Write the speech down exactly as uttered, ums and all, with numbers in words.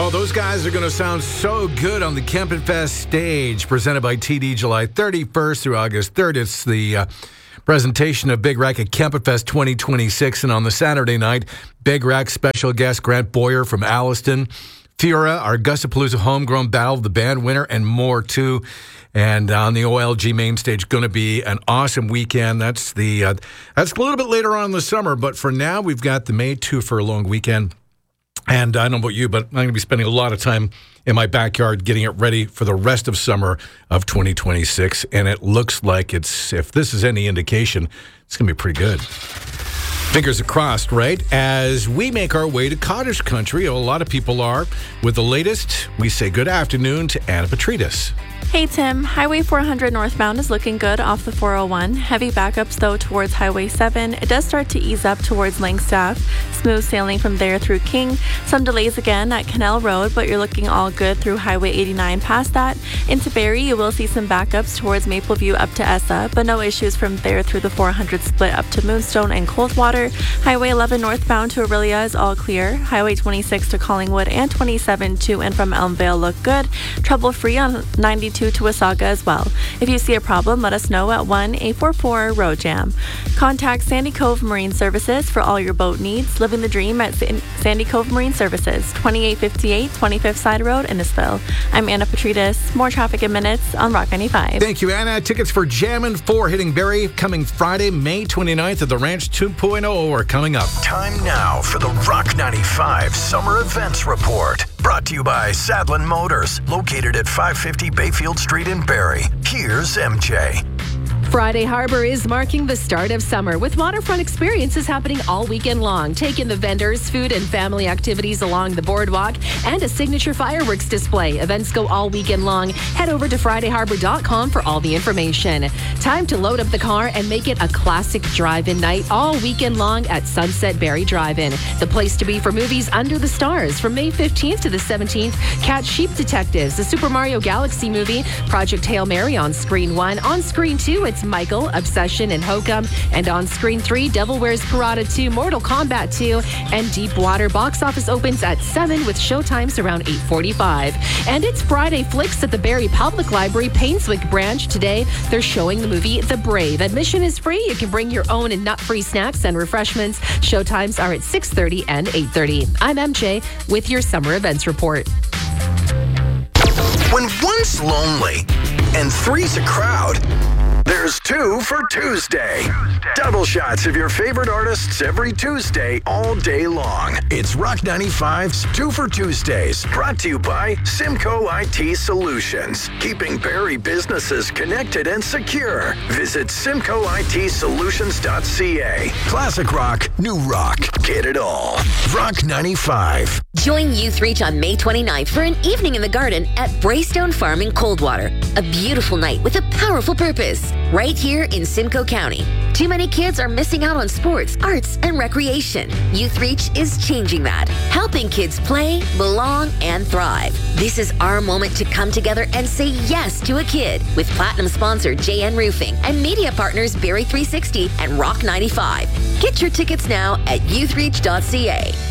Oh, those guys are going to sound so good on the Kempin Fest stage, presented by T D July thirty-first through August third. It's the uh, presentation of Big Rack at Kempin Fest twenty twenty-six. And on the Saturday night, Big Rack special guest Grant Boyer from Alliston, Fiora, our Gustapalooza homegrown battle of the band winner, and more too. And on the O L G main stage, going to be an awesome weekend. That's the uh, that's a little bit later on in the summer, but for now, we've got the May two furlong weekend. And I don't know about you, but I'm going to be spending a lot of time in my backyard getting it ready for the rest of summer of twenty twenty-six. And it looks like it's, if this is any indication, it's going to be pretty good. Fingers are crossed, right? As we make our way to cottage country, a lot of people are. With the latest, we say good afternoon to Anna Petridis. Hey Tim, Highway four hundred northbound is looking good off the four oh one. Heavy backups though towards Highway seven. It does start to ease up towards Langstaff. Smooth sailing from there through King. Some delays again at Canal Road, but you're looking all good through Highway eighty-nine past that. Into Barrie, you will see some backups towards Mapleview up to Essa, but no issues from there through the four hundred split up to Moonstone and Coldwater. Highway eleven northbound to Aurelia is all clear. Highway twenty-six to Collingwood and twenty-seven to and from Elmvale look good. Trouble free on ninety-two to Wasaga as well. If you see a problem, let us know at one eight four four road jam. Contact Sandy Cove Marine Services for all your boat needs. Living the dream at San- Sandy Cove Marine Services, twenty-eight fifty-eight twenty-fifth Side Road, Innisfil. I'm Anna Petridis. More traffic in minutes on Rock ninety-five. Thank you, Anna. Tickets for Jammin' four hitting Barrie coming Friday, May twenty-ninth at the Ranch two point oh are coming up. Time now for the Rock ninety-five Summer Events Report. Brought to you by Sadlin Motors, located at five fifty Bayfield Street in Barrie. Here's M J. Friday Harbor is marking the start of summer with waterfront experiences happening all weekend long. Take in the vendors, food and family activities along the boardwalk, and a signature fireworks display. Events go all weekend long. Head over to friday harbor dot com for all the information. Time to load up the car and make it a classic drive-in night all weekend long at Sunset Barrie Drive-In. The place to be for movies under the stars. From May fifteenth to the seventeenth, catch Sheep Detectives, the Super Mario Galaxy movie, Project Hail Mary on Screen one. On Screen two, it's Michael, Obsession, and Hokum. And on Screen three, Devil Wears Prada two, Mortal Kombat two, and Deep Water. Box office opens at seven with showtimes around eight forty-five. And it's Friday Flicks at the Barrie Public Library Painswick branch. Today, they're showing the movie The Brave. Admission is free. You can bring your own and nut-free snacks and refreshments. Showtimes are at six thirty and eight thirty. I'm M J with your Summer Events Report. When one's lonely and three's a crowd, there's two for Tuesday. Double shots of your favorite artists every Tuesday, all day long. It's Rock ninety-five's Two for Tuesdays, brought to you by Simcoe I T Solutions, keeping Barrie businesses connected and secure. Visit simcoe I T solutions dot c a. Classic rock, new rock, get it all. Rock ninety-five. Join Youth Reach on May twenty-ninth for an evening in the garden at Braystone Farm in Coldwater. A beautiful night with a powerful purpose. Right here in Simcoe County. Too many kids are missing out on sports, arts, and recreation. Youth Reach is changing that, helping kids play, belong, and thrive. This is our moment to come together and say yes to a kid with platinum sponsor J N Roofing and media partners Barrie three sixty and Rock ninety-five. Get your tickets now at youth reach dot c a.